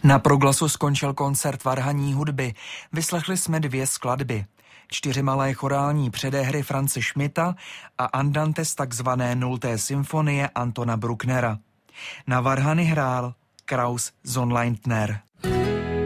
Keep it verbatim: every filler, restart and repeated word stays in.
Na Proglasu skončil koncert varhanní hudby. Vyslechli jsme dvě skladby. Čtyři malé chorální předehry France Schmidta a andante z takzvané nulté symfonie Antona Brucknera. Na varhany hrál Kraus Sonnleithner.